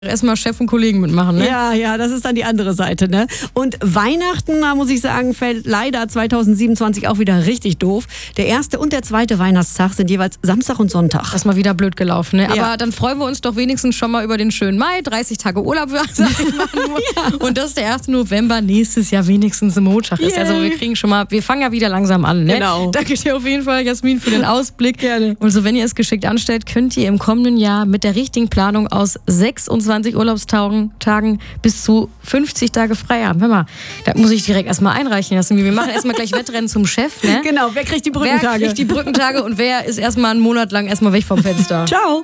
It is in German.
Erstmal Chef und Kollegen mitmachen, ne? Ja, das ist dann die andere Seite, ne? Und Weihnachten, da muss ich sagen, fällt leider 2027 auch wieder richtig doof. Der erste und der zweite Weihnachtstag sind jeweils Samstag und Sonntag. Das ist mal wieder blöd gelaufen, ne? Ja. Aber dann freuen wir uns doch wenigstens schon mal über den schönen Mai. 30 Tage Urlaub, sag ich mal nur. Ja. Und dass der 1. November nächstes Jahr wenigstens ein Montag ist. Yay. Also wir fangen ja wieder langsam an, ne? Genau. Danke dir auf jeden Fall, Jasmin, für den Ausblick. Gerne. Und so, wenn ihr es geschickt anstellt, könnt ihr im kommenden Jahr mit der richtigen Planung aus 26 Urlaubstagen bis zu 50 Tage frei haben. Hör mal, da muss ich direkt erstmal einreichen lassen. Wir machen erstmal gleich Wettrennen zum Chef, ne? Genau, wer kriegt die Brückentage? Wer kriegt die Brückentage und wer ist erstmal einen Monat lang erstmal weg vom Fenster? Ciao.